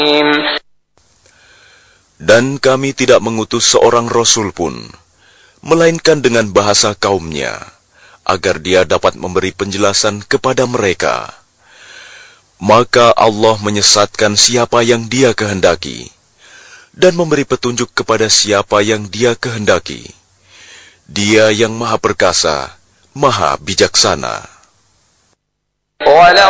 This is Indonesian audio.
Dan kami tidak mengutus seorang rasul pun, melainkan dengan bahasa kaumnya, agar dia dapat memberi penjelasan kepada mereka. Maka Allah menyesatkan siapa yang Dia kehendaki, dan memberi petunjuk kepada siapa yang Dia kehendaki. Dia yang Maha Perkasa, Maha Bijaksana. وَلَوْ